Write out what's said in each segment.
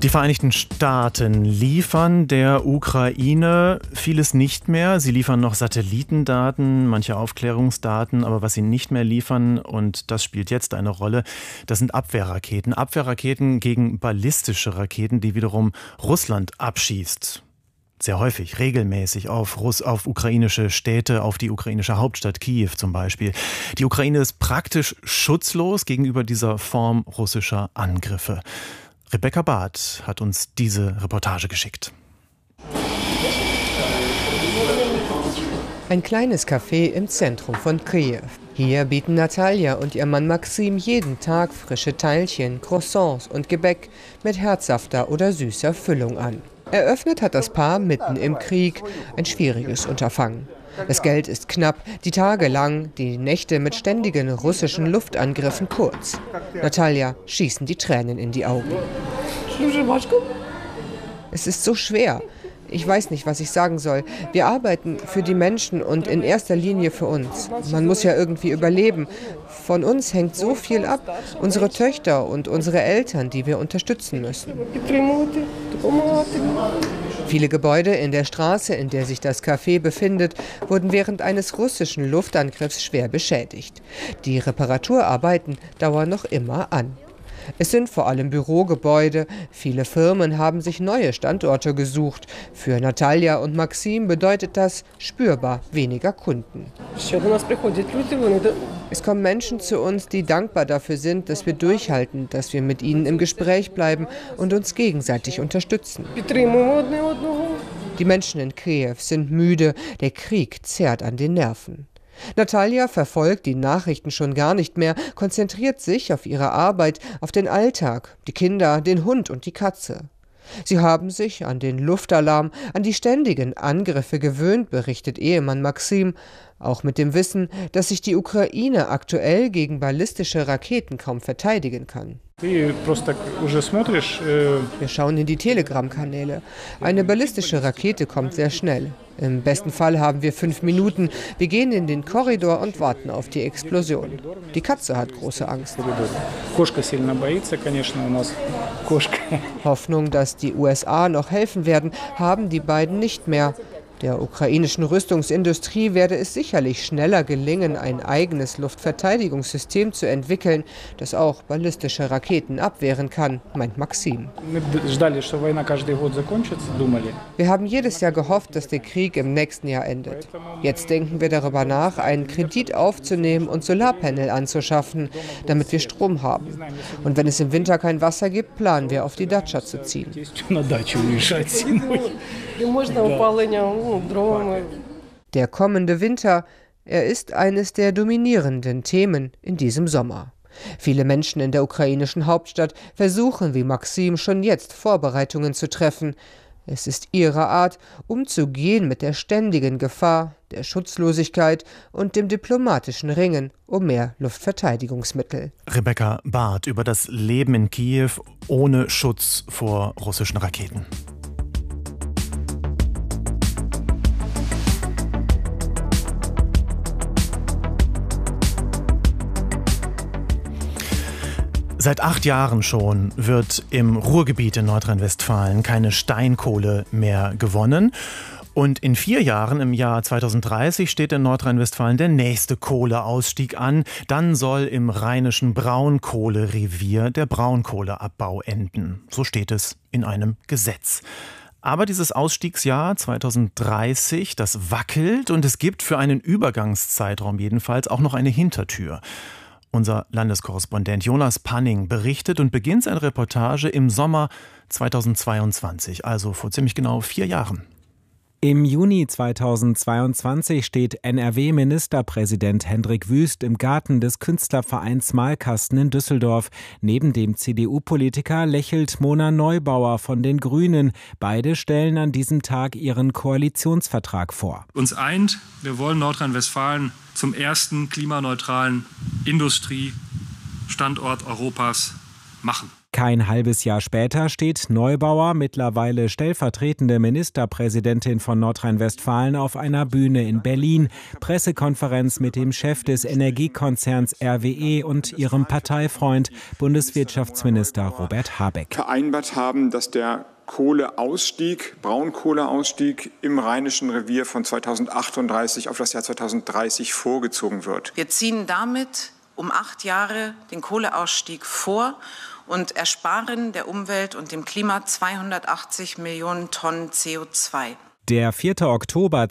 Die Vereinigten Staaten liefern der Ukraine vieles nicht mehr. Sie liefern noch Satellitendaten, manche Aufklärungsdaten, aber was sie nicht mehr liefern, und das spielt jetzt eine Rolle, das sind Abwehrraketen. Abwehrraketen gegen ballistische Raketen, die wiederum Russland abschießt. Sehr häufig, regelmäßig auf ukrainische Städte, auf die ukrainische Hauptstadt Kiew zum Beispiel. Die Ukraine ist praktisch schutzlos gegenüber dieser Form russischer Angriffe. Rebecca Barth hat uns diese Reportage geschickt. Ein kleines Café im Zentrum von Kiew. Hier bieten Natalia und ihr Mann Maxim jeden Tag frische Teilchen, Croissants und Gebäck mit herzhafter oder süßer Füllung an. Eröffnet hat das Paar mitten im Krieg, ein schwieriges Unterfangen. Das Geld ist knapp, die Tage lang, die Nächte mit ständigen russischen Luftangriffen kurz. Natalia schießen die Tränen in die Augen. Es ist so schwer. Ich weiß nicht, was ich sagen soll. Wir arbeiten für die Menschen und in erster Linie für uns. Man muss ja irgendwie überleben. Von uns hängt so viel ab. Unsere Töchter und unsere Eltern, die wir unterstützen müssen. Viele Gebäude in der Straße, in der sich das Café befindet, wurden während eines russischen Luftangriffs schwer beschädigt. Die Reparaturarbeiten dauern noch immer an. Es sind vor allem Bürogebäude. Viele Firmen haben sich neue Standorte gesucht. Für Natalia und Maxim bedeutet das spürbar weniger Kunden. Es kommen Menschen zu uns, die dankbar dafür sind, dass wir durchhalten, dass wir mit ihnen im Gespräch bleiben und uns gegenseitig unterstützen. Die Menschen in Kiew sind müde. Der Krieg zerrt an den Nerven. Natalia verfolgt die Nachrichten schon gar nicht mehr, konzentriert sich auf ihre Arbeit, auf den Alltag, die Kinder, den Hund und die Katze. Sie haben sich an den Luftalarm, an die ständigen Angriffe gewöhnt, berichtet Ehemann Maxim, auch mit dem Wissen, dass sich die Ukraine aktuell gegen ballistische Raketen kaum verteidigen kann. Wir schauen in die Telegram-Kanäle. Eine ballistische Rakete kommt sehr schnell. Im besten Fall haben wir 5 Minuten. Wir gehen in den Korridor und warten auf die Explosion. Die Katze hat große Angst. Hoffnung, dass die USA noch helfen werden, haben die beiden nicht mehr. Der ukrainischen Rüstungsindustrie werde es sicherlich schneller gelingen, ein eigenes Luftverteidigungssystem zu entwickeln, das auch ballistische Raketen abwehren kann, meint Maxim. Wir haben jedes Jahr gehofft, dass der Krieg im nächsten Jahr endet. Jetzt denken wir darüber nach, einen Kredit aufzunehmen und Solarpanel anzuschaffen, damit wir Strom haben. Und wenn es im Winter kein Wasser gibt, planen wir, auf die Datscha zu ziehen. Der kommende Winter, er ist eines der dominierenden Themen in diesem Sommer. Viele Menschen in der ukrainischen Hauptstadt versuchen wie Maxim schon jetzt Vorbereitungen zu treffen. Es ist ihre Art, umzugehen mit der ständigen Gefahr, der Schutzlosigkeit und dem diplomatischen Ringen um mehr Luftverteidigungsmittel. Rebecca Barth über das Leben in Kiew ohne Schutz vor russischen Raketen. Seit 8 Jahren schon wird im Ruhrgebiet in Nordrhein-Westfalen keine Steinkohle mehr gewonnen. Und in 4 Jahren, im Jahr 2030, steht in Nordrhein-Westfalen der nächste Kohleausstieg an. Dann soll im rheinischen Braunkohlerevier der Braunkohleabbau enden. So steht es in einem Gesetz. Aber dieses Ausstiegsjahr 2030, das wackelt, und es gibt für einen Übergangszeitraum jedenfalls auch noch eine Hintertür. Unser Landeskorrespondent Jonas Panning berichtet und beginnt seine Reportage im Sommer 2022, also vor ziemlich genau 4 Jahren. Im Juni 2022 steht NRW-Ministerpräsident Hendrik Wüst im Garten des Künstlervereins Malkasten in Düsseldorf. Neben dem CDU-Politiker lächelt Mona Neubauer von den Grünen. Beide stellen an diesem Tag ihren Koalitionsvertrag vor. Uns eint, wir wollen Nordrhein-Westfalen zum ersten klimaneutralen Industriestandort Europas machen. Kein halbes Jahr später steht Neubauer, mittlerweile stellvertretende Ministerpräsidentin von Nordrhein-Westfalen, auf einer Bühne in Berlin. Pressekonferenz mit dem Chef des Energiekonzerns RWE und ihrem Parteifreund Bundeswirtschaftsminister Robert Habeck. Vereinbart haben, dass der Braunkohleausstieg im Rheinischen Revier von 2038 auf das Jahr 2030 vorgezogen wird. Wir ziehen damit um 8 Jahre den Kohleausstieg vor und ersparen der Umwelt und dem Klima 280 Millionen Tonnen CO2. Der 4. Oktober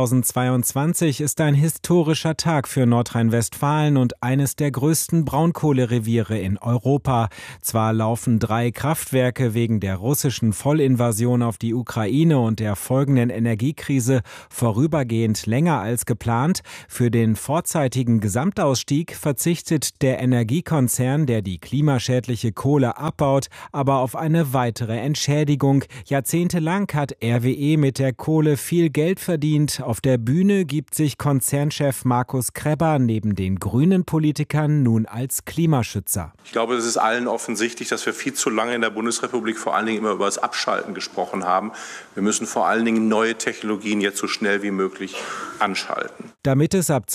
2022 ist ein historischer Tag für Nordrhein-Westfalen und eines der größten Braunkohlereviere in Europa. Zwar laufen 3 Kraftwerke wegen der russischen Vollinvasion auf die Ukraine und der folgenden Energiekrise vorübergehend länger als geplant. Für den vorzeitigen Gesamtausstieg verzichtet der Energiekonzern, der die klimaschädliche Kohle abbaut, aber auf eine weitere Entschädigung. Jahrzehntelang hat RWE mit der Kohle viel Geld verdient. Auf der Bühne gibt sich Konzernchef Markus Krebber neben den grünen Politikern nun als Klimaschützer. Ich glaube, es ist allen offensichtlich, dass wir viel zu lange in der Bundesrepublik vor allen Dingen immer über das Abschalten gesprochen haben. Wir müssen vor allen Dingen neue Technologien jetzt so schnell wie möglich anschalten. Damit es ab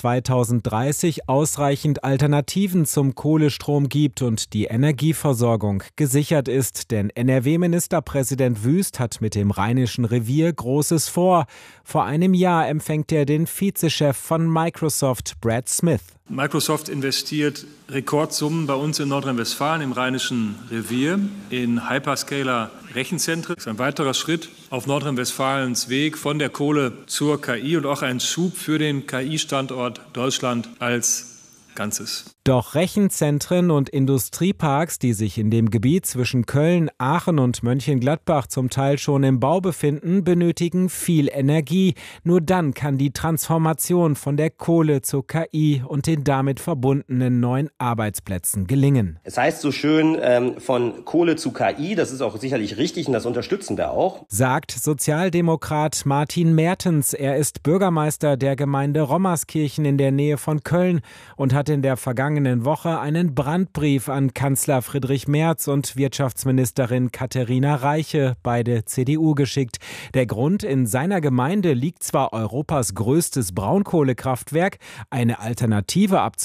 2030 ausreichend Alternativen zum Kohlestrom gibt und die Energieversorgung gesichert ist. Denn NRW-Ministerpräsident Wüst hat mit dem Rheinischen Revier Großes vor. Vor einem Jahr empfängt er den Vizechef von Microsoft, Brad Smith. Microsoft investiert Rekordsummen bei uns in Nordrhein-Westfalen im Rheinischen Revier in Hyperscaler-Rechenzentren. Das ist ein weiterer Schritt auf Nordrhein-Westfalens Weg von der Kohle zur KI und auch ein Schub für den KI-Standort Deutschland als Ganzes. Doch Rechenzentren und Industrieparks, die sich in dem Gebiet zwischen Köln, Aachen und Mönchengladbach zum Teil schon im Bau befinden, benötigen viel Energie. Nur dann kann die Transformation von der Kohle zur KI und den damit verbundenen neuen Arbeitsplätzen gelingen. Es heißt so schön von Kohle zu KI, das ist auch sicherlich richtig und das unterstützen wir auch. Sagt Sozialdemokrat Martin Mertens. Er ist Bürgermeister der Gemeinde Rommerskirchen in der Nähe von Köln und hat in der vergangenen Woche einen Brandbrief an Kanzler Friedrich Merz und Wirtschaftsministerin Katharina Reiche, beide CDU, geschickt. Der Grund: in seiner Gemeinde liegt zwar Europas größtes Braunkohlekraftwerk, eine Alternative ab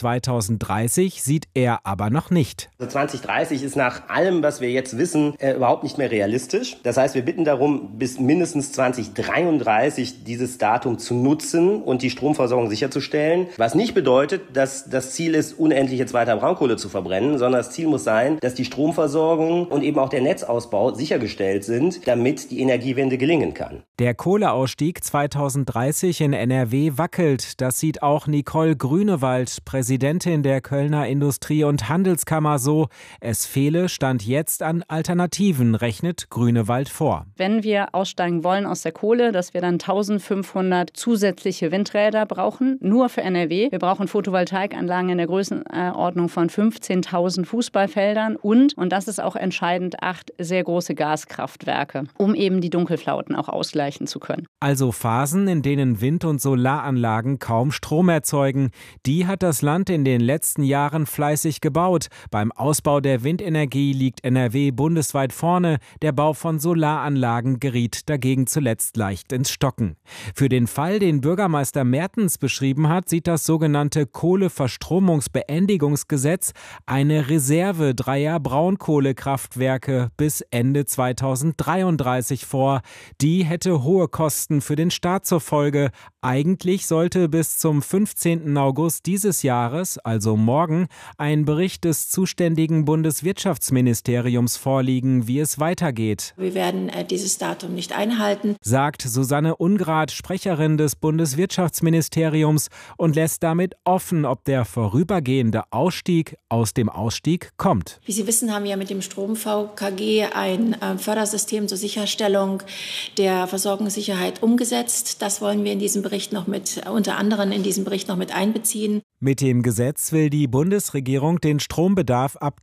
2030 sieht er aber noch nicht. 2030 ist nach allem, was wir jetzt wissen, überhaupt nicht mehr realistisch. Das heißt, wir bitten darum, bis mindestens 2033 dieses Datum zu nutzen und die Stromversorgung sicherzustellen. Was nicht bedeutet, dass das Ziel ist, unendlich jetzt weiter Braunkohle zu verbrennen, sondern das Ziel muss sein, dass die Stromversorgung und eben auch der Netzausbau sichergestellt sind, damit die Energiewende gelingen kann. Der Kohleausstieg 2030 in NRW wackelt. Das sieht auch Nicole Grünewald, Präsidentin der Kölner Industrie- und Handelskammer, so. Es fehle Stand jetzt an Alternativen, rechnet Grünewald vor. Wenn wir aussteigen wollen aus der Kohle, dass wir dann 1500 zusätzliche Windräder brauchen, nur für NRW. Wir brauchen Photovoltaikanlagen in der Größenordnung von 15.000 Fußballfeldern und das ist auch entscheidend, 8 sehr große Gaskraftwerke, um eben die Dunkelflauten auch ausgleichen zu können. Also Phasen, in denen Wind- und Solaranlagen kaum Strom erzeugen. Die hat das Land in den letzten Jahren fleißig gebaut. Beim Ausbau der Windenergie liegt NRW bundesweit vorne. Der Bau von Solaranlagen geriet dagegen zuletzt leicht ins Stocken. Für den Fall, den Bürgermeister Mertens beschrieben hat, sieht das sogenannte Kohleverstromungsbeendigungsgesetz eine Reserve 3er Braunkohlekraftwerke bis Ende 2033 vor. Die hätte hohe Kosten für den Staat zur Folge. Eigentlich sollte bis zum 15. August dieses Jahres, also morgen, ein Bericht des zuständigen Bundeswirtschaftsministeriums vorliegen, wie es weitergeht. Wir werden dieses Datum nicht einhalten, sagt Susanne Ungrad, Sprecherin des Bundeswirtschaftsministeriums, und lässt damit offen, ob der vorübergehende Ausstieg aus dem Ausstieg kommt. Wie Sie wissen, haben wir mit dem Strom-VKG ein Fördersystem zur Sicherstellung der Versorgungssicherheit umgesetzt. Das wollen wir in diesem Bericht unter anderem in diesem Bericht noch mit einbeziehen. Mit dem Gesetz will die Bundesregierung den Strombedarf ab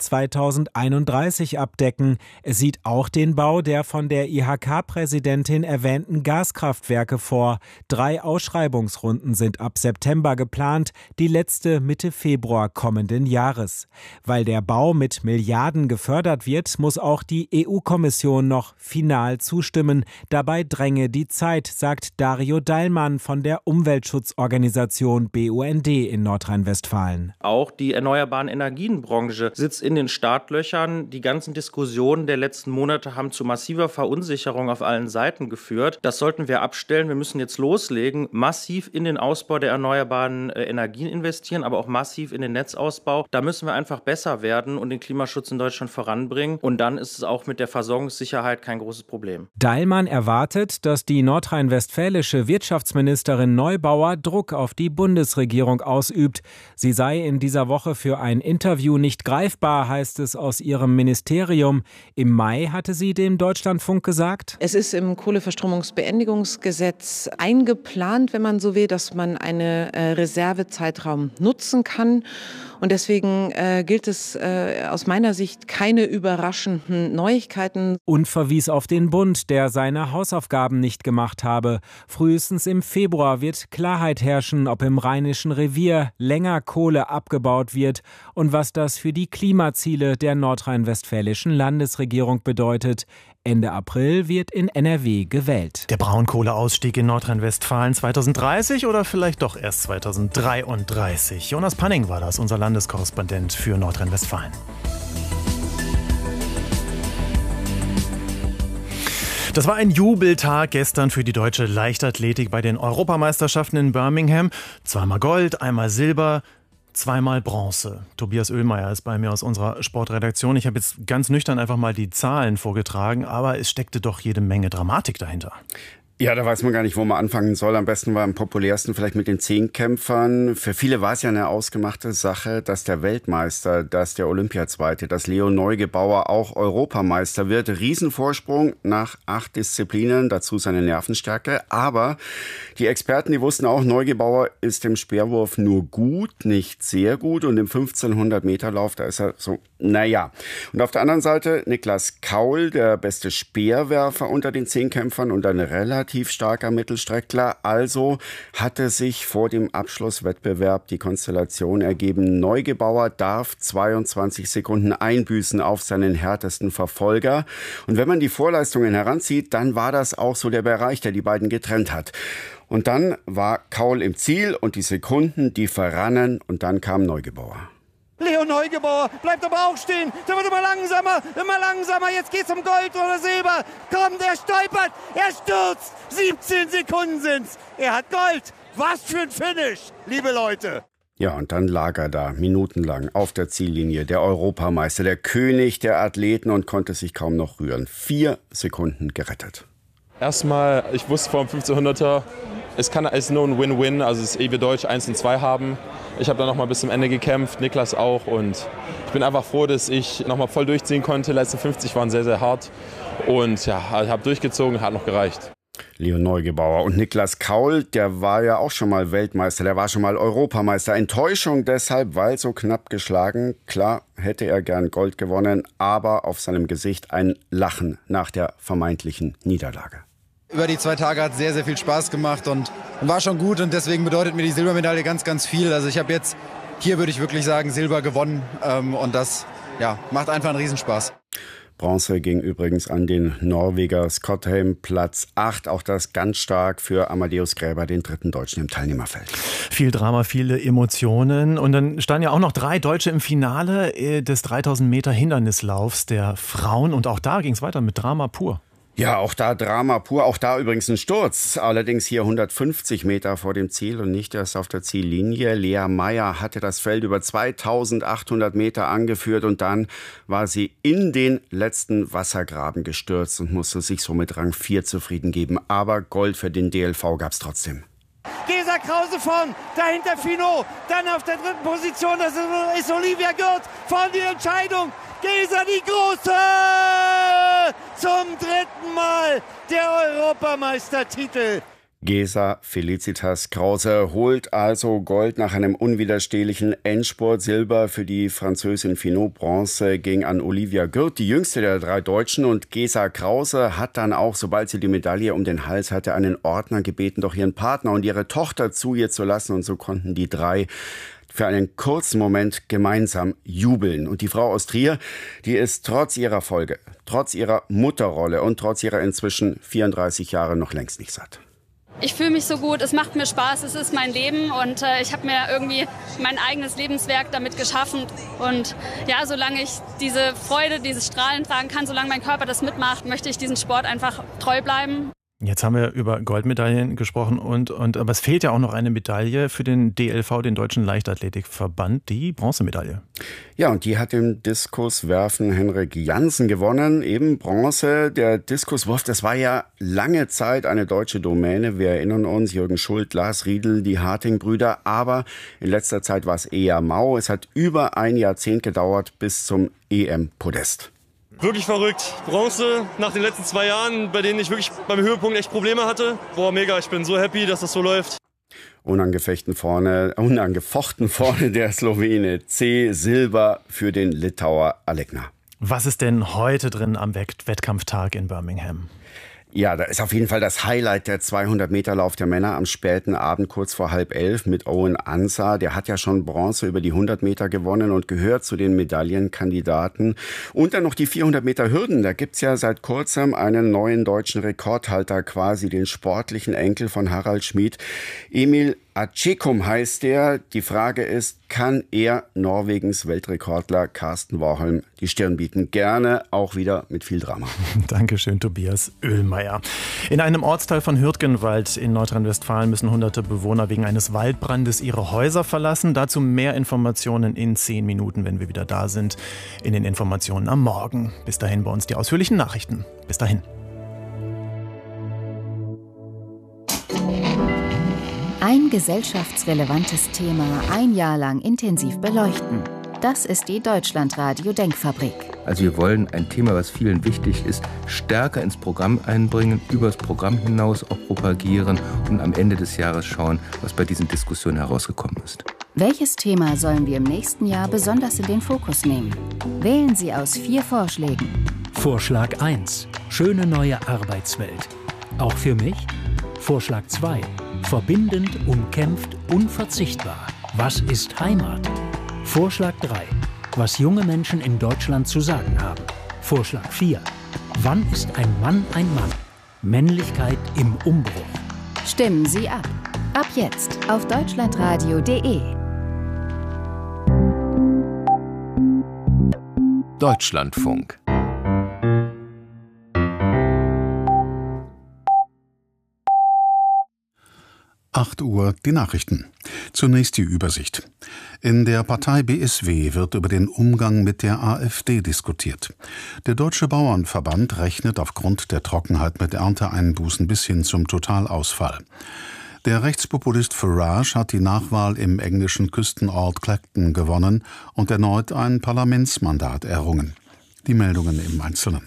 2031 abdecken. Es sieht auch den Bau der von der IHK-Präsidentin erwähnten Gaskraftwerke vor. 3 Ausschreibungsrunden sind ab September geplant, die letzte Mitte Februar kommenden Jahres. Weil der Bau mit Milliarden gefördert wird, muss auch die EU-Kommission noch final zustimmen. Dabei dränge die Zeit, sagt Dario Dallmann von der Umweltschutzorganisation BUND in Nordrhein-Westfalen. Auch die erneuerbaren Energienbranche sitzt in den Startlöchern. Die ganzen Diskussionen der letzten Monate haben zu massiver Verunsicherung auf allen Seiten geführt. Das sollten wir abstellen. Wir müssen jetzt loslegen, massiv in den Ausbau der erneuerbaren Energien investieren, aber auch massiv in den Netzausbau. Da müssen wir einfach besser werden und den Klimaschutz in Deutschland voranbringen. Und dann ist es auch mit der Versorgungssicherheit kein großes Problem. Dallmann erwartet, dass die nordrhein-westfälische Wirtschaftsministerin Neubauer Druck auf die Bundesregierung ausübt. Sie sei in dieser Woche für ein Interview nicht greifbar, heißt es aus ihrem Ministerium. Im Mai hatte sie dem Deutschlandfunk gesagt: Es ist im Kohleverstromungsbeendigungsgesetz eingeplant, wenn man so will, dass man einen Reservezeitraum nutzen kann. Und deswegen gilt es aus meiner Sicht keine überraschenden Neuigkeiten. Und verwies auf den Bund, der seine Hausaufgaben nicht gemacht habe. Frühestens im Februar wird Klarheit herrschen, ob im Rheinischen Revier länger Kohle abgebaut wird und was das für die Klimaziele der nordrhein-westfälischen Landesregierung bedeutet. Ende April wird in NRW gewählt. Der Braunkohleausstieg in Nordrhein-Westfalen 2030 oder vielleicht doch erst 2033? Jonas Panning war das, unser Landeskorrespondent für Nordrhein-Westfalen. Das war ein Jubeltag gestern für die deutsche Leichtathletik bei den Europameisterschaften in Birmingham. Zweimal Gold, einmal Silber, zweimal Bronze. Tobias Oehlmeier ist bei mir aus unserer Sportredaktion. Ich habe jetzt ganz nüchtern einfach mal die Zahlen vorgetragen, aber es steckte doch jede Menge Dramatik dahinter. Ja, da weiß man gar nicht, wo man anfangen soll. Am besten war am populärsten vielleicht mit den Zehnkämpfern. Für viele war es ja eine ausgemachte Sache, dass der Weltmeister, dass der Olympiazweite, dass Leo Neugebauer auch Europameister wird. Riesenvorsprung nach 8 Disziplinen, dazu seine Nervenstärke. Aber die Experten, die wussten auch, Neugebauer ist im Speerwurf nur gut, nicht sehr gut. Und im 1500-Meter-Lauf, da ist er so, naja. Und auf der anderen Seite Niklas Kaul, der beste Speerwerfer unter den Zehnkämpfern und ein relativ starker Mittelstreckler. Also hatte sich vor dem Abschlusswettbewerb die Konstellation ergeben: Neugebauer darf 22 Sekunden einbüßen auf seinen härtesten Verfolger. Und wenn man die Vorleistungen heranzieht, dann war das auch so der Bereich, der die beiden getrennt hat. Und dann war Kaul im Ziel und die Sekunden, die verrannen, und dann kam Neugebauer. Leo Neugebauer bleibt aber auch stehen. Der wird immer langsamer. Jetzt geht's um Gold oder Silber. Komm, der stolpert, er stürzt. 17 Sekunden sind's. Er hat Gold. Was für ein Finish, liebe Leute. Ja, und dann lag er da minutenlang auf der Ziellinie, der Europameister, der König der Athleten, und konnte sich kaum noch rühren. 4 Sekunden gerettet. Erstmal, ich wusste vor dem 1500er, es ist nur ein Win-Win, also es ist wir Deutsch 1 und 2 haben. Ich habe dann noch mal bis zum Ende gekämpft, Niklas auch, und ich bin einfach froh, dass ich noch mal voll durchziehen konnte. Die letzten 50 waren sehr, sehr hart und ja, ich habe durchgezogen, hat noch gereicht. Leo Neugebauer und Niklas Kaul, der war ja auch schon mal Weltmeister, der war schon mal Europameister. Enttäuschung deshalb, weil so knapp geschlagen. Klar hätte er gern Gold gewonnen, aber auf seinem Gesicht ein Lachen nach der vermeintlichen Niederlage. Über die 2 Tage hat sehr, sehr viel Spaß gemacht und war schon gut, und deswegen bedeutet mir die Silbermedaille ganz, ganz viel. Also ich habe jetzt, hier würde ich wirklich sagen, Silber gewonnen, und das macht einfach einen Riesenspaß. Bronze ging übrigens an den Norweger Skottheim, Platz 8. Auch das ganz stark für Amadeus Gräber, den 3. Deutschen im Teilnehmerfeld. Viel Drama, viele Emotionen. Und dann standen ja auch noch 3 Deutsche im Finale des 3000 Meter Hindernislaufs der Frauen. Und auch da ging es weiter mit Drama pur. Ja, auch da Drama pur, auch da übrigens ein Sturz. Allerdings hier 150 Meter vor dem Ziel und nicht erst auf der Ziellinie. Lea Meyer hatte das Feld über 2800 Meter angeführt und dann war sie in den letzten Wassergraben gestürzt und musste sich so mit Rang 4 zufrieden geben. Aber Gold für den DLV gab's trotzdem. Gesa Krause vorn, dahinter Finot, dann auf der 3. Position, das ist Olivia Gürt, vorn die Entscheidung. Gesa die Große! Zum 3. Mal der Europameistertitel. Gesa Felicitas Krause holt also Gold nach einem unwiderstehlichen Endspurt. Silber für die Französin Finot, Bronze ging an Olivia Gürt, die jüngste der 3 Deutschen. Und Gesa Krause hat dann auch, sobald sie die Medaille um den Hals hatte, einen Ordner gebeten, doch ihren Partner und ihre Tochter zu ihr zu lassen. Und so konnten die 3 für einen kurzen Moment gemeinsam jubeln. Und die Frau aus Trier, die ist trotz ihrer Folge, trotz ihrer Mutterrolle und trotz ihrer inzwischen 34 Jahre noch längst nicht satt. Ich fühle mich so gut, es macht mir Spaß, es ist mein Leben und ich habe mir irgendwie mein eigenes Lebenswerk damit geschaffen. Und ja, solange ich diese Freude, dieses Strahlen tragen kann, solange mein Körper das mitmacht, möchte ich diesem Sport einfach treu bleiben. Jetzt haben wir über Goldmedaillen gesprochen aber es fehlt ja auch noch eine Medaille für den DLV, den Deutschen Leichtathletikverband, die Bronzemedaille. Ja, und die hat im Diskuswerfen Henrik Jansen gewonnen, eben Bronze. Der Diskuswurf, das war ja lange Zeit eine deutsche Domäne. Wir erinnern uns, Jürgen Schult, Lars Riedel, die Harting-Brüder, aber in letzter Zeit war es eher mau. Es hat über ein Jahrzehnt gedauert bis zum EM-Podest. Wirklich verrückt. Bronze nach den letzten 2 Jahren, bei denen ich wirklich beim Höhepunkt echt Probleme hatte. Boah, mega, ich bin so happy, dass das so läuft. Unangefochten vorne der Slowene C. Silber für den Litauer Alekna. Was ist denn heute drin am Wettkampftag in Birmingham? Ja, da ist auf jeden Fall das Highlight der 200-Meter-Lauf der Männer am späten Abend, kurz vor 10:30 mit Owen Ansah. Der hat ja schon Bronze über die 100 Meter gewonnen und gehört zu den Medaillenkandidaten. Und dann noch die 400 Meter Hürden. Da gibt's ja seit kurzem einen neuen deutschen Rekordhalter, quasi den sportlichen Enkel von Harald Schmid. Emil Acekum heißt er. Die Frage ist, kann er Norwegens Weltrekordler Carsten Warholm die Stirn bieten? Gerne, auch wieder mit viel Drama. Dankeschön, Tobias Oehlmeier. In einem Ortsteil von Hürtgenwald in Nordrhein-Westfalen müssen hunderte Bewohner wegen eines Waldbrandes ihre Häuser verlassen. Dazu mehr Informationen in 10 Minuten, wenn wir wieder da sind, in den Informationen am Morgen. Bis dahin bei uns die ausführlichen Nachrichten. Bis dahin. Ein gesellschaftsrelevantes Thema ein Jahr lang intensiv beleuchten. Das ist die Deutschlandradio-Denkfabrik. Also wir wollen ein Thema, was vielen wichtig ist, stärker ins Programm einbringen, über das Programm hinaus auch propagieren und am Ende des Jahres schauen, was bei diesen Diskussionen herausgekommen ist. Welches Thema sollen wir im nächsten Jahr besonders in den Fokus nehmen? Wählen Sie aus 4 Vorschlägen. Vorschlag 1. Schöne neue Arbeitswelt. Auch für mich? Vorschlag 2. Verbindend, umkämpft, unverzichtbar. Was ist Heimat? Vorschlag 3. Was junge Menschen in Deutschland zu sagen haben. Vorschlag 4. Wann ist ein Mann ein Mann? Männlichkeit im Umbruch. Stimmen Sie ab. Ab jetzt auf deutschlandradio.de. Deutschlandfunk. 8 Uhr die Nachrichten. Zunächst die Übersicht. In der Partei BSW wird über den Umgang mit der AfD diskutiert. Der Deutsche Bauernverband rechnet aufgrund der Trockenheit mit Ernteeinbußen bis hin zum Totalausfall. Der Rechtspopulist Farage hat die Nachwahl im englischen Küstenort Clacton gewonnen und erneut ein Parlamentsmandat errungen. Die Meldungen im Einzelnen.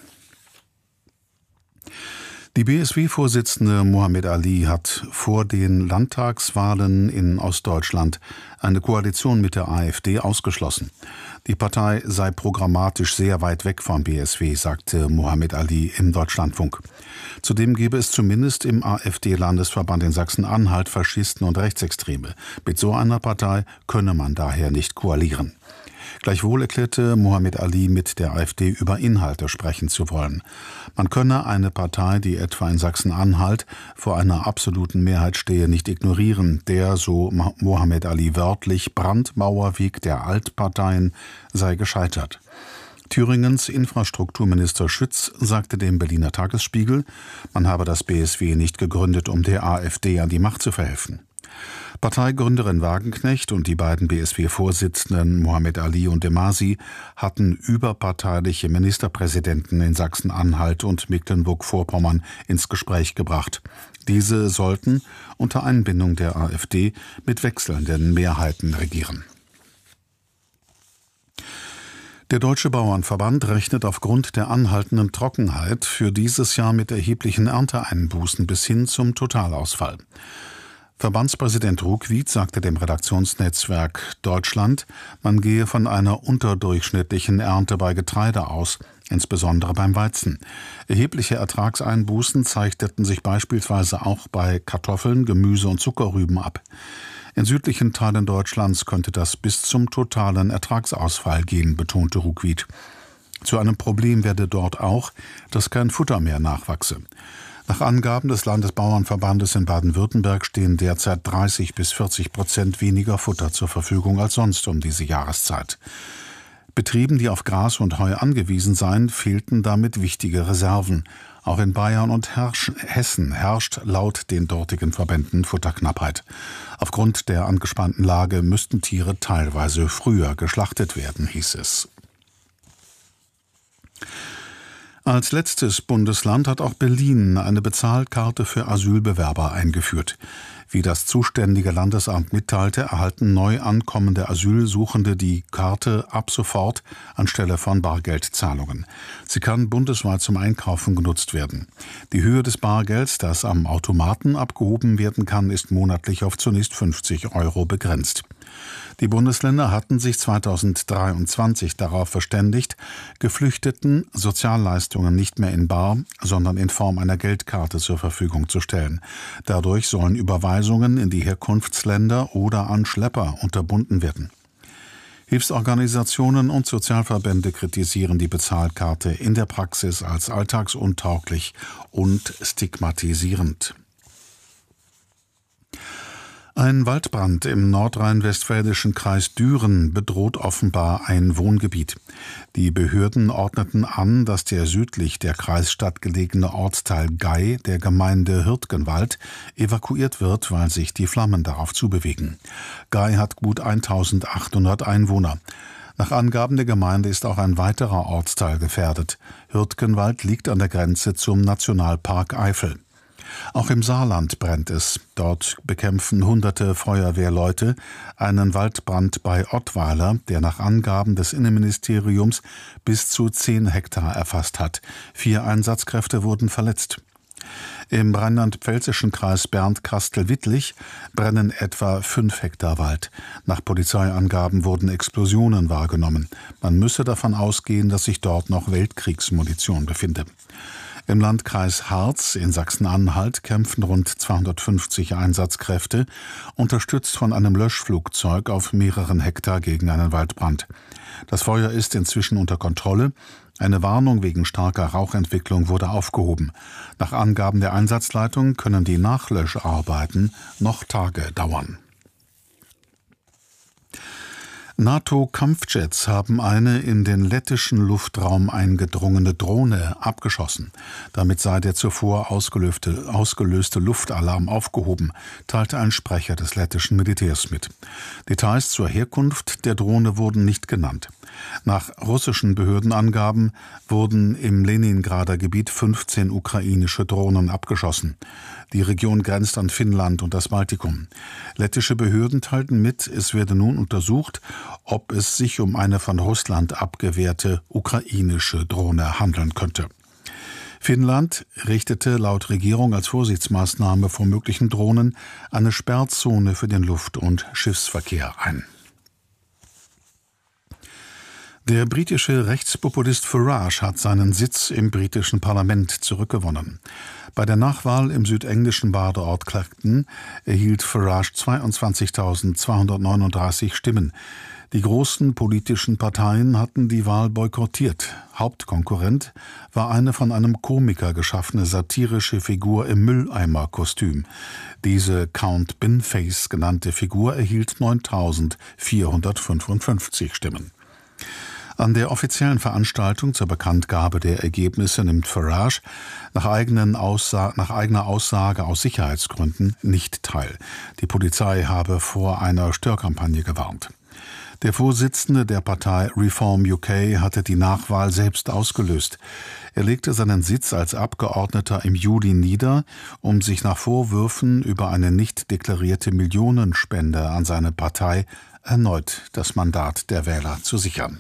Die BSW-Vorsitzende Mohammed Ali hat vor den Landtagswahlen in Ostdeutschland eine Koalition mit der AfD ausgeschlossen. Die Partei sei programmatisch sehr weit weg vom BSW, sagte Mohammed Ali im Deutschlandfunk. Zudem gebe es zumindest im AfD-Landesverband in Sachsen-Anhalt Faschisten und Rechtsextreme. Mit so einer Partei könne man daher nicht koalieren. Gleichwohl erklärte Mohammed Ali, mit der AfD über Inhalte sprechen zu wollen. Man könne eine Partei, die etwa in Sachsen-Anhalt vor einer absoluten Mehrheit stehe, nicht ignorieren. Der, so Mohammed Ali wörtlich, Brandmauerweg der Altparteien sei gescheitert. Thüringens Infrastrukturminister Schütz sagte dem Berliner Tagesspiegel, man habe das BSW nicht gegründet, um der AfD an die Macht zu verhelfen. Parteigründerin Wagenknecht und die beiden BSW-Vorsitzenden Mohammed Ali und de Masi hatten überparteiliche Ministerpräsidenten in Sachsen-Anhalt und Mecklenburg-Vorpommern ins Gespräch gebracht. Diese sollten unter Einbindung der AfD mit wechselnden Mehrheiten regieren. Der Deutsche Bauernverband rechnet aufgrund der anhaltenden Trockenheit für dieses Jahr mit erheblichen Ernteeinbußen bis hin zum Totalausfall. Verbandspräsident Ruckwied sagte dem Redaktionsnetzwerk Deutschland, man gehe von einer unterdurchschnittlichen Ernte bei Getreide aus, insbesondere beim Weizen. Erhebliche Ertragseinbußen zeichneten sich beispielsweise auch bei Kartoffeln, Gemüse und Zuckerrüben ab. In südlichen Teilen Deutschlands könnte das bis zum totalen Ertragsausfall gehen, betonte Ruckwied. Zu einem Problem werde dort auch, dass kein Futter mehr nachwachse. Nach Angaben des Landesbauernverbandes in Baden-Württemberg stehen derzeit 30-40% weniger Futter zur Verfügung als sonst um diese Jahreszeit. Betrieben, die auf Gras und Heu angewiesen seien, fehlten damit wichtige Reserven. Auch in Bayern und Hessen herrscht laut den dortigen Verbänden Futterknappheit. Aufgrund der angespannten Lage müssten Tiere teilweise früher geschlachtet werden, hieß es. Als letztes Bundesland hat auch Berlin eine Bezahlkarte für Asylbewerber eingeführt. Wie das zuständige Landesamt mitteilte, erhalten neu ankommende Asylsuchende die Karte ab sofort anstelle von Bargeldzahlungen. Sie kann bundesweit zum Einkaufen genutzt werden. Die Höhe des Bargelds, das am Automaten abgehoben werden kann, ist monatlich auf zunächst 50 € begrenzt. Die Bundesländer hatten sich 2023 darauf verständigt, Geflüchteten Sozialleistungen nicht mehr in bar, sondern in Form einer Geldkarte zur Verfügung zu stellen. Dadurch sollen Überweisungen in die Herkunftsländer oder an Schlepper unterbunden werden. Hilfsorganisationen und Sozialverbände kritisieren die Bezahlkarte in der Praxis als alltagsuntauglich und stigmatisierend. Ein Waldbrand im nordrhein-westfälischen Kreis Düren bedroht offenbar ein Wohngebiet. Die Behörden ordneten an, dass der südlich der Kreisstadt gelegene Ortsteil Gey der Gemeinde Hürtgenwald evakuiert wird, weil sich die Flammen darauf zubewegen. Gey hat gut 1800 Einwohner. Nach Angaben der Gemeinde ist auch ein weiterer Ortsteil gefährdet. Hürtgenwald liegt an der Grenze zum Nationalpark Eifel. Auch im Saarland brennt es. Dort bekämpfen hunderte Feuerwehrleute einen Waldbrand bei Ottweiler, der nach Angaben des Innenministeriums bis zu 10 Hektar erfasst hat. 4 Einsatzkräfte wurden verletzt. Im rheinland-pfälzischen Kreis Bernd-Kastel-Wittlich brennen etwa 5 Hektar Wald. Nach Polizeiangaben wurden Explosionen wahrgenommen. Man müsse davon ausgehen, dass sich dort noch Weltkriegsmunition befinde. Im Landkreis Harz in Sachsen-Anhalt kämpfen rund 250 Einsatzkräfte, unterstützt von einem Löschflugzeug auf mehreren Hektar gegen einen Waldbrand. Das Feuer ist inzwischen unter Kontrolle. Eine Warnung wegen starker Rauchentwicklung wurde aufgehoben. Nach Angaben der Einsatzleitung können die Nachlöscharbeiten noch Tage dauern. NATO-Kampfjets haben eine in den lettischen Luftraum eingedrungene Drohne abgeschossen. Damit sei der zuvor ausgelöste Luftalarm aufgehoben, teilte ein Sprecher des lettischen Militärs mit. Details zur Herkunft der Drohne wurden nicht genannt. Nach russischen Behördenangaben wurden im Leningrader Gebiet 15 ukrainische Drohnen abgeschossen. Die Region grenzt an Finnland und das Baltikum. Lettische Behörden teilten mit, es werde nun untersucht, ob es sich um eine von Russland abgewehrte ukrainische Drohne handeln könnte. Finnland richtete laut Regierung als Vorsichtsmaßnahme vor möglichen Drohnen eine Sperrzone für den Luft- und Schiffsverkehr ein. Der britische Rechtspopulist Farage hat seinen Sitz im britischen Parlament zurückgewonnen. Bei der Nachwahl im südenglischen Badeort Clacton erhielt Farage 22.239 Stimmen. Die großen politischen Parteien hatten die Wahl boykottiert. Hauptkonkurrent war eine von einem Komiker geschaffene satirische Figur im Mülleimerkostüm. Diese Count Binface genannte Figur erhielt 9.455 Stimmen. An der offiziellen Veranstaltung zur Bekanntgabe der Ergebnisse nimmt Farage nach eigener Aussage aus Sicherheitsgründen nicht teil. Die Polizei habe vor einer Störkampagne gewarnt. Der Vorsitzende der Partei Reform UK hatte die Nachwahl selbst ausgelöst. Er legte seinen Sitz als Abgeordneter im Juli nieder, um sich nach Vorwürfen über eine nicht deklarierte Millionenspende an seine Partei erneut das Mandat der Wähler zu sichern.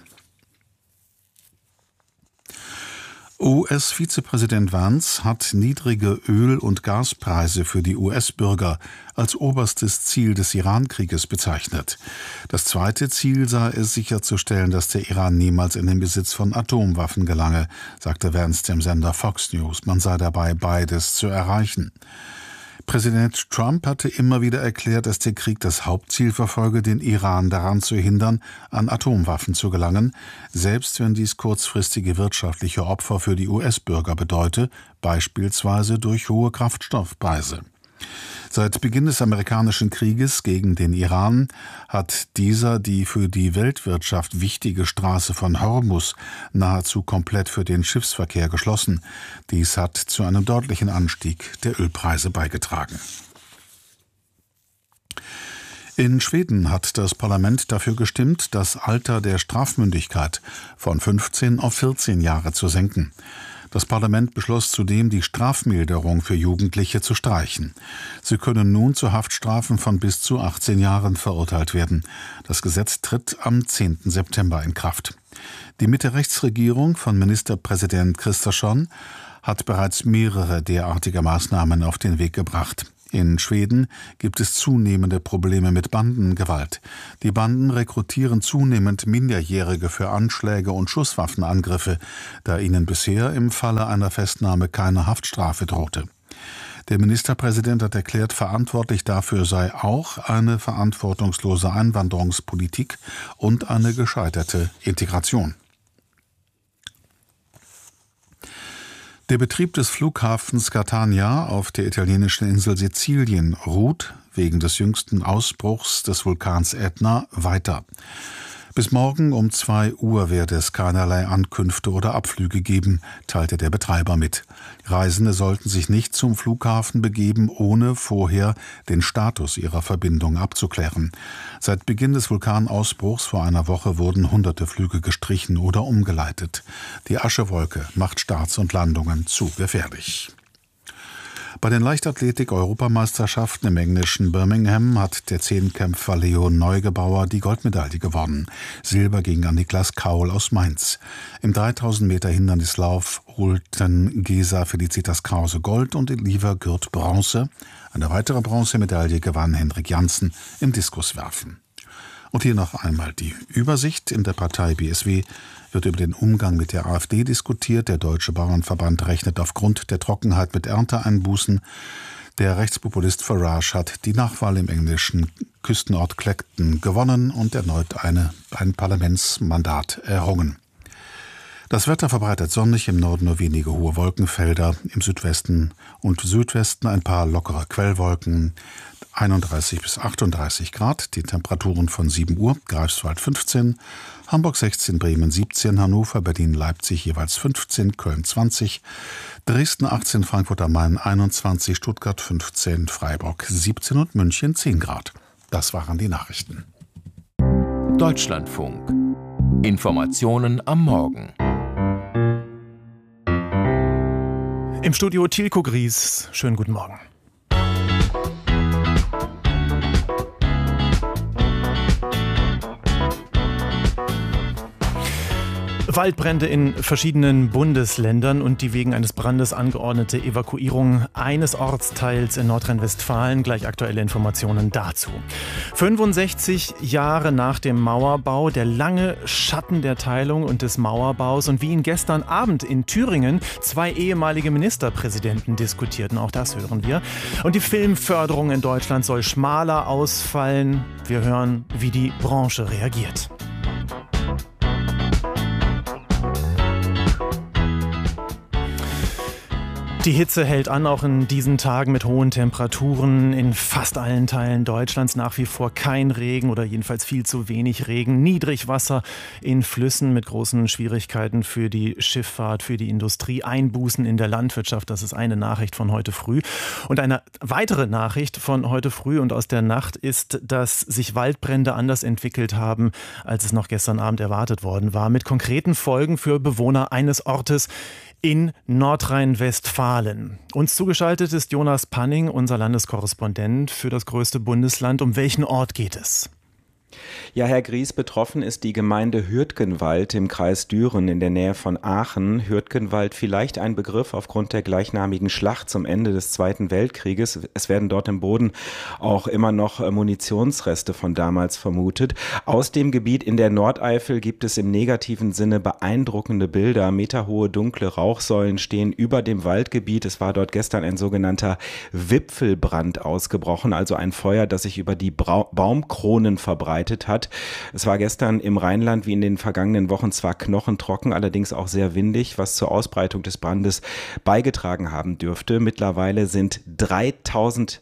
US-Vizepräsident Vance hat niedrige Öl- und Gaspreise für die US-Bürger als oberstes Ziel des Iran-Krieges bezeichnet. Das zweite Ziel sei es, sicherzustellen, dass der Iran niemals in den Besitz von Atomwaffen gelange, sagte Vance dem Sender Fox News. Man sei dabei, beides zu erreichen. Präsident Trump hatte immer wieder erklärt, dass der Krieg das Hauptziel verfolge, den Iran daran zu hindern, an Atomwaffen zu gelangen, selbst wenn dies kurzfristige wirtschaftliche Opfer für die US-Bürger bedeute, beispielsweise durch hohe Kraftstoffpreise. Seit Beginn des amerikanischen Krieges gegen den Iran hat dieser die für die Weltwirtschaft wichtige Straße von Hormuz nahezu komplett für den Schiffsverkehr geschlossen. Dies hat zu einem deutlichen Anstieg der Ölpreise beigetragen. In Schweden hat das Parlament dafür gestimmt, das Alter der Strafmündigkeit von 15 auf 14 Jahre zu senken. Das Parlament beschloss zudem, die Strafmilderung für Jugendliche zu streichen. Sie können nun zu Haftstrafen von bis zu 18 Jahren verurteilt werden. Das Gesetz tritt am 10. September in Kraft. Die Mitte-Rechts-Regierung von Ministerpräsident Kristersson hat bereits mehrere derartige Maßnahmen auf den Weg gebracht. In Schweden gibt es zunehmende Probleme mit Bandengewalt. Die Banden rekrutieren zunehmend Minderjährige für Anschläge und Schusswaffenangriffe, da ihnen bisher im Falle einer Festnahme keine Haftstrafe drohte. Der Ministerpräsident hat erklärt, verantwortlich dafür sei auch eine verantwortungslose Einwanderungspolitik und eine gescheiterte Integration. Der Betrieb des Flughafens Catania auf der italienischen Insel Sizilien ruht wegen des jüngsten Ausbruchs des Vulkans Ätna weiter. Bis morgen um 2 Uhr werde es keinerlei Ankünfte oder Abflüge geben, teilte der Betreiber mit. Reisende sollten sich nicht zum Flughafen begeben, ohne vorher den Status ihrer Verbindung abzuklären. Seit Beginn des Vulkanausbruchs vor einer Woche wurden hunderte Flüge gestrichen oder umgeleitet. Die Aschewolke macht Starts und Landungen zu gefährlich. Bei den Leichtathletik-Europameisterschaften im englischen Birmingham hat der Zehnkämpfer Leon Neugebauer die Goldmedaille gewonnen. Silber ging an Niklas Kaul aus Mainz. Im 3000 Meter Hindernislauf holten Gesa Felicitas Krause Gold und Eliva Gürt Bronze. Eine weitere Bronzemedaille gewann Henrik Janssen im Diskuswerfen. Und hier noch einmal die Übersicht. In der Partei BSW wird über den Umgang mit der AfD diskutiert. Der Deutsche Bauernverband rechnet aufgrund der Trockenheit mit Ernteeinbußen. Der Rechtspopulist Farage hat die Nachwahl im englischen Küstenort Clacton gewonnen und erneut ein Parlamentsmandat errungen. Das Wetter verbreitet sonnig, im Norden nur wenige hohe Wolkenfelder, im Südwesten und Südwesten ein paar lockere Quellwolken, 31 bis 38 Grad, die Temperaturen von 7 Uhr, Greifswald 15, Hamburg 16, Bremen 17, Hannover, Berlin, Leipzig jeweils 15, Köln 20, Dresden 18, Frankfurt am Main 21, Stuttgart 15, Freiburg 17 und München 10 Grad. Das waren die Nachrichten. Deutschlandfunk. Informationen am Morgen. Im Studio Tilko Gries. Schönen guten Morgen. Waldbrände in verschiedenen Bundesländern und die wegen eines Brandes angeordnete Evakuierung eines Ortsteils in Nordrhein-Westfalen. Gleich aktuelle Informationen dazu. 65 Jahre nach dem Mauerbau, der lange Schatten der Teilung und des Mauerbaus und wie ihn gestern Abend in Thüringen 2 ehemalige Ministerpräsidenten diskutierten. Auch das hören wir. Und die Filmförderung in Deutschland soll schmaler ausfallen. Wir hören, wie die Branche reagiert. Die Hitze hält an, auch in diesen Tagen mit hohen Temperaturen in fast allen Teilen Deutschlands. Nach wie vor kein Regen oder jedenfalls viel zu wenig Regen. Niedrigwasser in Flüssen mit großen Schwierigkeiten für die Schifffahrt, für die Industrie. Einbußen in der Landwirtschaft, das ist eine Nachricht von heute früh. Und eine weitere Nachricht von heute früh und aus der Nacht ist, dass sich Waldbrände anders entwickelt haben, als es noch gestern Abend erwartet worden war. Mit konkreten Folgen für Bewohner eines Ortes in Nordrhein-Westfalen. Uns zugeschaltet ist Jonas Panning, unser Landeskorrespondent für das größte Bundesland. Um welchen Ort geht es? Ja, Herr Gries, betroffen ist die Gemeinde Hürtgenwald im Kreis Düren in der Nähe von Aachen. Hürtgenwald, vielleicht ein Begriff aufgrund der gleichnamigen Schlacht zum Ende des Zweiten Weltkrieges. Es werden dort im Boden auch immer noch Munitionsreste von damals vermutet. Aus dem Gebiet in der Nordeifel gibt es im negativen Sinne beeindruckende Bilder. Meterhohe dunkle Rauchsäulen stehen über dem Waldgebiet. Es war dort gestern ein sogenannter Wipfelbrand ausgebrochen, also ein Feuer, das sich über die Baumkronen verbreitet hat. Es war gestern im Rheinland wie in den vergangenen Wochen zwar knochentrocken, allerdings auch sehr windig, was zur Ausbreitung des Brandes beigetragen haben dürfte. Mittlerweile sind 300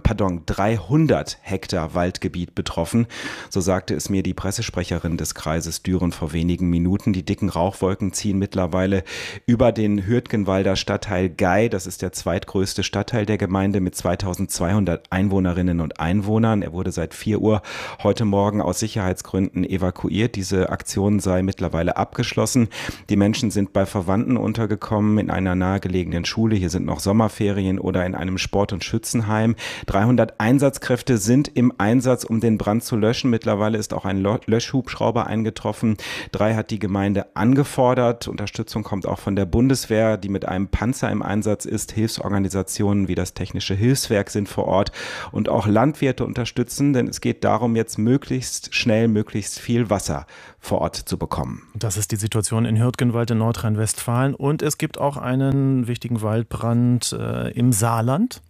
Hektar Waldgebiet betroffen. So sagte es mir die Pressesprecherin des Kreises Düren vor wenigen Minuten. Die dicken Rauchwolken ziehen mittlerweile über den Hürtgenwalder Stadtteil Gei. Das ist der zweitgrößte Stadtteil der Gemeinde mit 2200 Einwohnerinnen und Einwohnern. Er wurde seit 4 Uhr heute Morgen aus Sicherheitsgründen evakuiert. Diese Aktion sei mittlerweile abgeschlossen. Die Menschen sind bei Verwandten untergekommen, in einer nahegelegenen Schule. Hier sind noch Sommerferien oder in einem Sport- und Schützenheim. 300 Einsatzkräfte sind im Einsatz, um den Brand zu löschen. Mittlerweile ist auch ein Löschhubschrauber eingetroffen. 3 hat die Gemeinde angefordert. Unterstützung kommt auch von der Bundeswehr, die mit einem Panzer im Einsatz ist. Hilfsorganisationen wie das Technische Hilfswerk sind vor Ort und auch Landwirte unterstützen, denn es geht darum, jetzt möglichst schnell, möglichst viel Wasser vor Ort zu bekommen. Das ist die Situation in Hürtgenwald in Nordrhein-Westfalen. Und es gibt auch einen wichtigen Waldbrand im Saarland.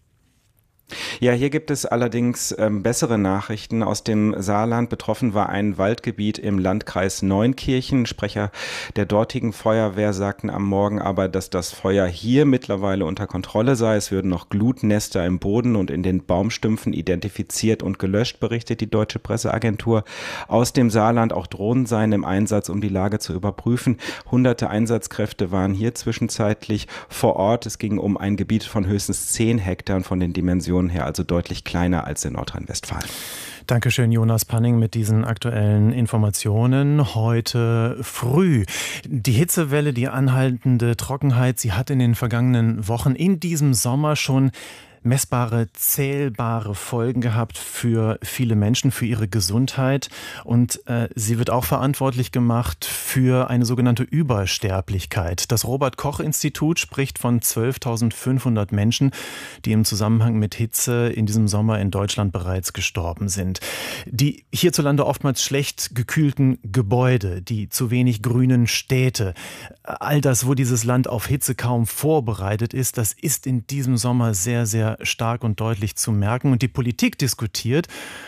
Ja, hier gibt es allerdings bessere Nachrichten aus dem Saarland. Betroffen war ein Waldgebiet im Landkreis Neunkirchen. Sprecher der dortigen Feuerwehr sagten am Morgen aber, dass das Feuer hier mittlerweile unter Kontrolle sei. Es würden noch Glutnester im Boden und in den Baumstümpfen identifiziert und gelöscht, berichtet die Deutsche Presseagentur aus dem Saarland. Auch Drohnen seien im Einsatz, um die Lage zu überprüfen. Hunderte Einsatzkräfte waren hier zwischenzeitlich vor Ort. Es ging um ein Gebiet von höchstens 10 Hektar von den Dimensionen her, also deutlich kleiner als in Nordrhein-Westfalen. Dankeschön, Jonas Panning, mit diesen aktuellen Informationen. Heute früh. Die Hitzewelle, die anhaltende Trockenheit, sie hat in den vergangenen Wochen in diesem Sommer schon messbare, zählbare Folgen gehabt für viele Menschen, für ihre Gesundheit. Und sie wird auch verantwortlich gemacht für eine sogenannte Übersterblichkeit. Das Robert-Koch-Institut spricht von 12.500 Menschen, die im Zusammenhang mit Hitze in diesem Sommer in Deutschland bereits gestorben sind. Die hierzulande oftmals schlecht gekühlten Gebäude, die zu wenig grünen Städte, all das, wo dieses Land auf Hitze kaum vorbereitet ist, das ist in diesem Sommer sehr, sehr stark und deutlich zu merken. Und die Politik diskutiert,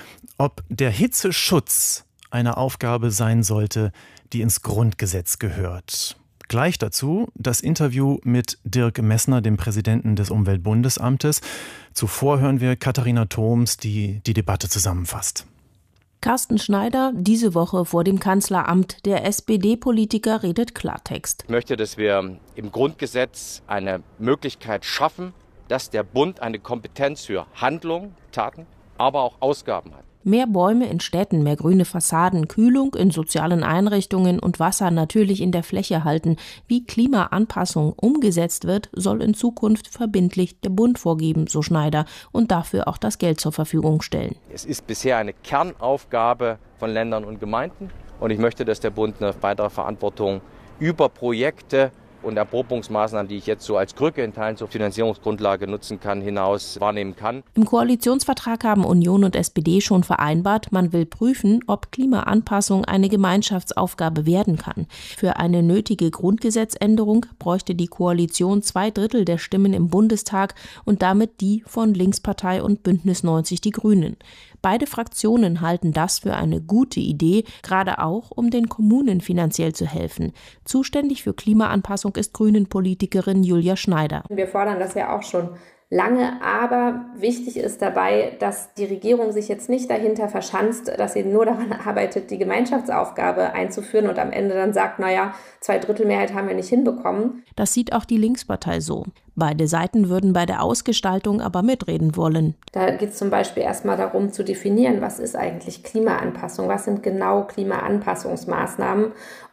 ob der Hitzeschutz eine Aufgabe sein sollte, die ins Grundgesetz gehört. Gleich dazu das Interview mit Dirk Messner, dem Präsidenten des Umweltbundesamtes. Zuvor hören wir Katharina Thoms, die die Debatte zusammenfasst. Carsten Schneider, diese Woche vor dem Kanzleramt. Der SPD-Politiker redet Klartext. Ich möchte, dass wir im Grundgesetz eine Möglichkeit schaffen, dass der Bund eine Kompetenz für Handlung, Taten, aber auch Ausgaben hat. Mehr Bäume in Städten, mehr grüne Fassaden, Kühlung in sozialen Einrichtungen und Wasser natürlich in der Fläche halten. Wie Klimaanpassung umgesetzt wird, soll in Zukunft verbindlich der Bund vorgeben, so Schneider, und dafür auch das Geld zur Verfügung stellen. Es ist bisher eine Kernaufgabe von Ländern und Gemeinden und ich möchte, dass der Bund eine weitere Verantwortung über Projekte und Erprobungsmaßnahmen, die ich jetzt so als Krücke in Teilen zur Finanzierungsgrundlage nutzen kann, hinaus wahrnehmen kann. Im Koalitionsvertrag haben Union und SPD schon vereinbart, man will prüfen, ob Klimaanpassung eine Gemeinschaftsaufgabe werden kann. Für eine nötige Grundgesetzänderung bräuchte die Koalition 2/3 der Stimmen im Bundestag und damit die von Linkspartei und Bündnis 90 Die Grünen. Beide Fraktionen halten das für eine gute Idee, gerade auch, um den Kommunen finanziell zu helfen. Zuständig für Klimaanpassung ist Grünen-Politikerin Julia Schneider. Wir fordern das ja auch schon lange, aber wichtig ist dabei, dass die Regierung sich jetzt nicht dahinter verschanzt, dass sie nur daran arbeitet, die Gemeinschaftsaufgabe einzuführen und am Ende dann sagt, 2/3 Mehrheit haben wir nicht hinbekommen. Das sieht auch die Linkspartei so. Beide Seiten würden bei der Ausgestaltung aber mitreden wollen. Da geht es zum Beispiel erstmal darum zu definieren, was ist eigentlich Klimaanpassung, was sind genau Klimaanpassungsmaßnahmen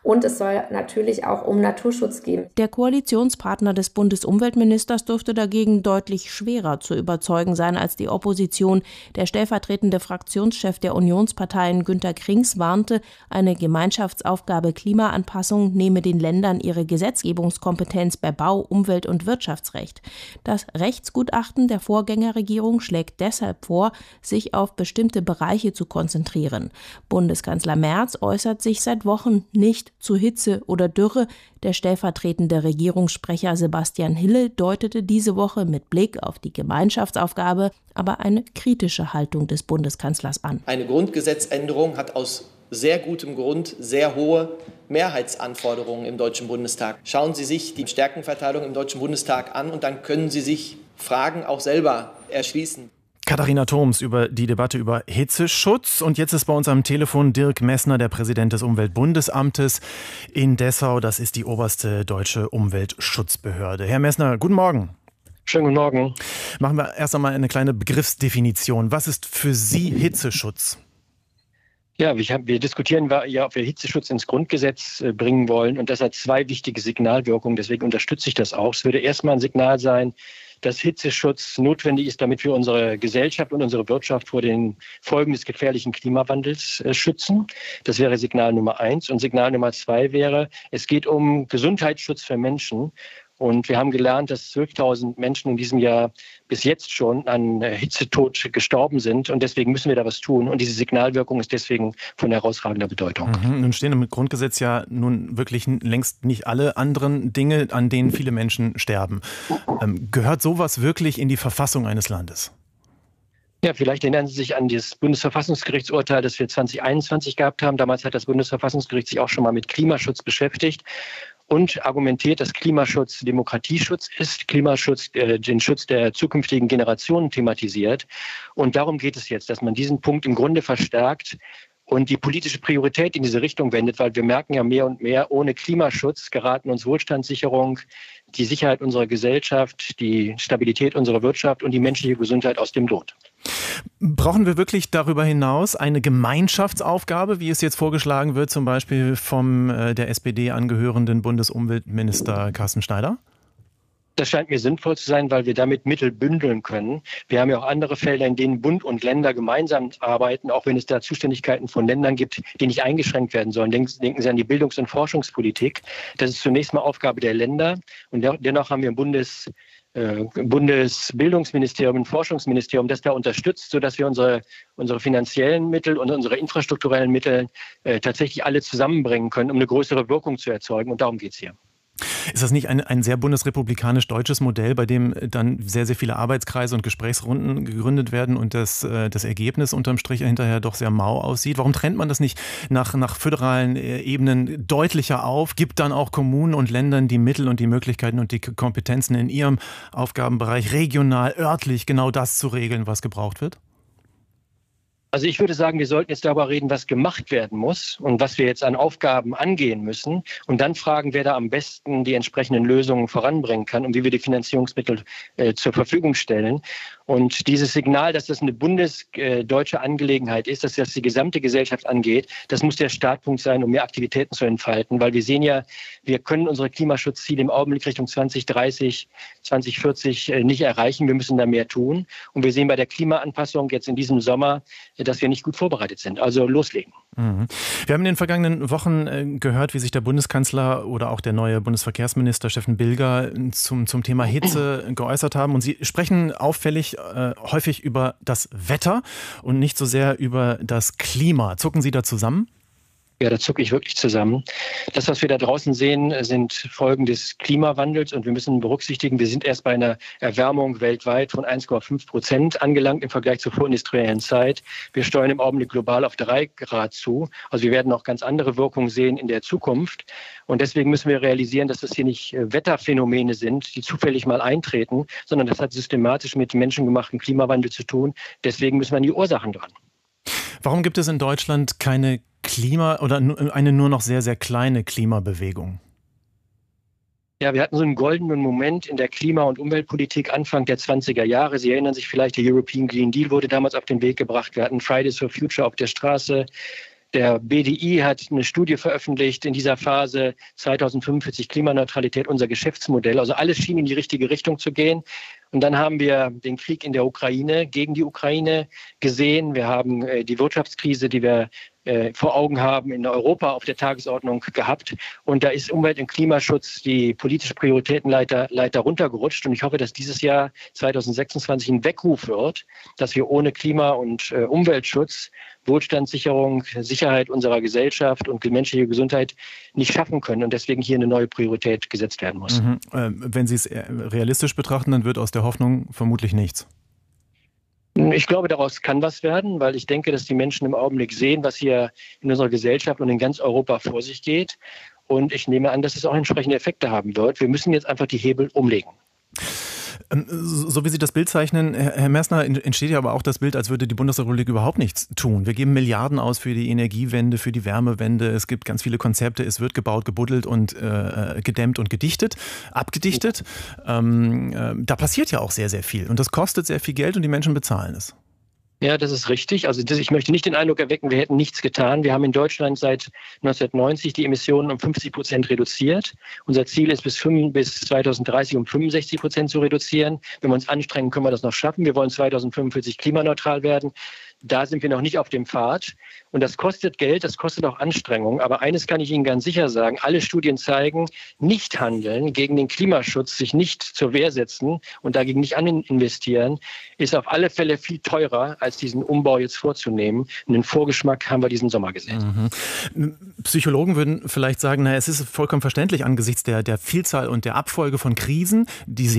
Und es soll natürlich auch um Naturschutz gehen. Der Koalitionspartner des Bundesumweltministers dürfte dagegen deutlich schwerer zu überzeugen sein als die Opposition. Der stellvertretende Fraktionschef der Unionsparteien Günter Krings warnte, eine Gemeinschaftsaufgabe Klimaanpassung nehme den Ländern ihre Gesetzgebungskompetenz bei Bau-, Umwelt- und Wirtschaftsrecht. Das Rechtsgutachten der Vorgängerregierung schlägt deshalb vor, sich auf bestimmte Bereiche zu konzentrieren. Bundeskanzler Merz äußert sich seit Wochen nicht zu Hitze oder Dürre. Der stellvertretende Regierungssprecher Sebastian Hille deutete diese Woche mit Blick auf die Gemeinschaftsaufgabe aber eine kritische Haltung des Bundeskanzlers an. Eine Grundgesetzänderung hat aus sehr gutem Grund sehr hohe Mehrheitsanforderungen im Deutschen Bundestag. Schauen Sie sich die Stärkenverteilung im Deutschen Bundestag an und dann können Sie sich Fragen auch selber erschließen. Katharina Thoms über die Debatte über Hitzeschutz. Und jetzt ist bei uns am Telefon Dirk Messner, der Präsident des Umweltbundesamtes in Dessau. Das ist die oberste deutsche Umweltschutzbehörde. Herr Messner, guten Morgen. Schönen guten Morgen. Machen wir erst einmal eine kleine Begriffsdefinition. Was ist für Sie Hitzeschutz? Ja, wir diskutieren ja, ob wir Hitzeschutz ins Grundgesetz bringen wollen. Und das hat zwei wichtige Signalwirkungen. Deswegen unterstütze ich das auch. Es würde erstmal ein Signal sein, dass Hitzeschutz notwendig ist, damit wir unsere Gesellschaft und unsere Wirtschaft vor den Folgen des gefährlichen Klimawandels schützen. Das wäre Signal Nummer 1. Und Signal Nummer 2 wäre, es geht um Gesundheitsschutz für Menschen. Und wir haben gelernt, dass 12.000 Menschen in diesem Jahr bis jetzt schon an Hitzetod gestorben sind. Und deswegen müssen wir da was tun. Und diese Signalwirkung ist deswegen von herausragender Bedeutung. Nun stehen im Grundgesetz ja nun wirklich längst nicht alle anderen Dinge, an denen viele Menschen sterben. Gehört sowas wirklich in die Verfassung eines Landes? Ja, vielleicht erinnern Sie sich an das Bundesverfassungsgerichtsurteil, das wir 2021 gehabt haben. Damals hat das Bundesverfassungsgericht sich auch schon mal mit Klimaschutz beschäftigt und argumentiert, dass Klimaschutz Demokratieschutz ist, Klimaschutz den Schutz der zukünftigen Generationen thematisiert. Und darum geht es jetzt, dass man diesen Punkt im Grunde verstärkt und die politische Priorität in diese Richtung wendet, weil wir merken ja mehr und mehr, ohne Klimaschutz geraten uns Wohlstandssicherung, die Sicherheit unserer Gesellschaft, die Stabilität unserer Wirtschaft und die menschliche Gesundheit aus dem Lot. Brauchen wir wirklich darüber hinaus eine Gemeinschaftsaufgabe, wie es jetzt vorgeschlagen wird, zum Beispiel vom der SPD angehörenden Bundesumweltminister Carsten Schneider? Das scheint mir sinnvoll zu sein, weil wir damit Mittel bündeln können. Wir haben ja auch andere Felder, in denen Bund und Länder gemeinsam arbeiten, auch wenn es da Zuständigkeiten von Ländern gibt, die nicht eingeschränkt werden sollen. Denken Sie an die Bildungs- und Forschungspolitik. Das ist zunächst mal Aufgabe der Länder. Und dennoch haben wir ein Bundesbildungsministerium, ein Forschungsministerium, das da unterstützt, sodass wir unsere finanziellen Mittel und unsere infrastrukturellen Mittel tatsächlich alle zusammenbringen können, um eine größere Wirkung zu erzeugen. Und darum geht es hier. Ist das nicht ein sehr bundesrepublikanisch-deutsches Modell, bei dem dann sehr, sehr viele Arbeitskreise und Gesprächsrunden gegründet werden und das Ergebnis unterm Strich hinterher doch sehr mau aussieht? Warum trennt man das nicht nach föderalen Ebenen deutlicher auf, gibt dann auch Kommunen und Ländern die Mittel und die Möglichkeiten und die Kompetenzen in ihrem Aufgabenbereich regional, örtlich genau das zu regeln, was gebraucht wird? Also ich würde sagen, wir sollten jetzt darüber reden, was gemacht werden muss und was wir jetzt an Aufgaben angehen müssen und dann fragen, wer da am besten die entsprechenden Lösungen voranbringen kann und wie wir die Finanzierungsmittel zur Verfügung stellen. Und dieses Signal, dass das eine bundesdeutsche Angelegenheit ist, dass das die gesamte Gesellschaft angeht, das muss der Startpunkt sein, um mehr Aktivitäten zu entfalten. Weil wir sehen ja, wir können unsere Klimaschutzziele im Augenblick Richtung 2030, 2040 nicht erreichen. Wir müssen da mehr tun. Und wir sehen bei der Klimaanpassung jetzt in diesem Sommer, dass wir nicht gut vorbereitet sind. Also loslegen. Wir haben in den vergangenen Wochen gehört, wie sich der Bundeskanzler oder auch der neue Bundesverkehrsminister Steffen Bilger zum Thema Hitze geäußert haben. Und Sie sprechen auffällig häufig über das Wetter und nicht so sehr über das Klima. Zucken Sie da zusammen? Ja, da zucke ich wirklich zusammen. Das, was wir da draußen sehen, sind Folgen des Klimawandels und wir müssen berücksichtigen, wir sind erst bei einer Erwärmung weltweit von 1,5% angelangt im Vergleich zur vorindustriellen Zeit. Wir steuern im Augenblick global auf 3 Grad zu. Also wir werden auch ganz andere Wirkungen sehen in der Zukunft. Und deswegen müssen wir realisieren, dass das hier nicht Wetterphänomene sind, die zufällig mal eintreten, sondern das hat systematisch mit menschengemachten Klimawandel zu tun. Deswegen müssen wir an die Ursachen dran. Warum gibt es in Deutschland keine eine nur noch sehr, sehr kleine Klimabewegung? Ja, wir hatten so einen goldenen Moment in der Klima- und Umweltpolitik Anfang der 20er Jahre. Sie erinnern sich vielleicht, der European Green Deal wurde damals auf den Weg gebracht. Wir hatten Fridays for Future auf der Straße. Der BDI hat eine Studie veröffentlicht in dieser Phase 2045 Klimaneutralität, unser Geschäftsmodell. Also alles schien in die richtige Richtung zu gehen. Und dann haben wir den Krieg in der Ukraine gegen die Ukraine gesehen. Wir haben die Wirtschaftskrise, die wir vor Augen haben, in Europa auf der Tagesordnung gehabt. Und da ist Umwelt- und Klimaschutz die politische Prioritätenleiter runtergerutscht. Und ich hoffe, dass dieses Jahr 2026 ein Weckruf wird, dass wir ohne Klima- und Umweltschutz Wohlstandssicherung, Sicherheit unserer Gesellschaft und menschliche Gesundheit nicht schaffen können und deswegen hier eine neue Priorität gesetzt werden muss. Wenn Sie es realistisch betrachten, dann wird aus der Hoffnung vermutlich nichts. Ich glaube, daraus kann was werden, weil ich denke, dass die Menschen im Augenblick sehen, was hier in unserer Gesellschaft und in ganz Europa vor sich geht. Und ich nehme an, dass es auch entsprechende Effekte haben wird. Wir müssen jetzt einfach die Hebel umlegen. So wie Sie das Bild zeichnen, Herr Messner, entsteht ja aber auch das Bild, als würde die Bundesrepublik überhaupt nichts tun. Wir geben Milliarden aus für die Energiewende, für die Wärmewende. Es gibt ganz viele Konzepte. Es wird gebaut, gebuddelt und gedämmt und abgedichtet. Da passiert ja auch sehr, sehr viel. Und das kostet sehr viel Geld und die Menschen bezahlen es. Ja, das ist richtig. Also ich möchte nicht den Eindruck erwecken, wir hätten nichts getan. Wir haben in Deutschland seit 1990 die Emissionen um 50% reduziert. Unser Ziel ist bis 2030 um 65% zu reduzieren. Wenn wir uns anstrengen, können wir das noch schaffen. Wir wollen 2045 klimaneutral werden. Da sind wir noch nicht auf dem Pfad. Und das kostet Geld, das kostet auch Anstrengung. Aber eines kann ich Ihnen ganz sicher sagen, alle Studien zeigen, nicht handeln, gegen den Klimaschutz, sich nicht zur Wehr setzen und dagegen nicht investieren, ist auf alle Fälle viel teurer, als diesen Umbau jetzt vorzunehmen. Und den Vorgeschmack haben wir diesen Sommer gesehen. Psychologen würden vielleicht sagen, es ist vollkommen verständlich angesichts der Vielzahl und der Abfolge von Krisen, die Sie